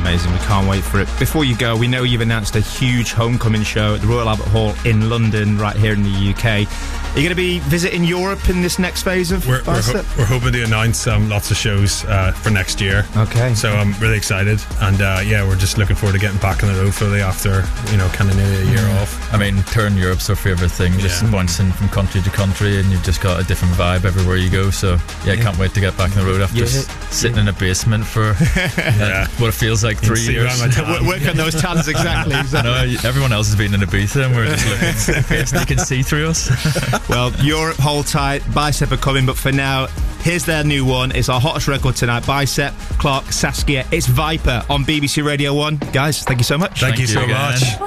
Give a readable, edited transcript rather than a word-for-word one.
amazing. We can't wait for it. Before you go, we know you've announced a huge homecoming show at the Royal Albert Hall in London, right here in the UK. Are you going to be visiting Europe in this next phase of Bicep? We're hoping to announce lots of shows for next year. Okay. So I'm really excited, and we're just looking forward to getting back on the road fully after kind of nearly a year off. I mean, touring Europe's our favourite thing, just bouncing from country to country, and you've just got a different vibe everywhere you go. So I can't wait to get back on the road after sitting in a basement for what it feels like 3 years. Work on those tans, exactly. No, everyone else has been in Ibiza, and we're just looking. You can see through us. Well, Europe, hold tight. Bicep are coming, but for now, here's their new one. It's our hottest record tonight. Bicep, Clark, Saskia. It's Viper on BBC Radio 1. Guys, thank you so much. Thank you so much.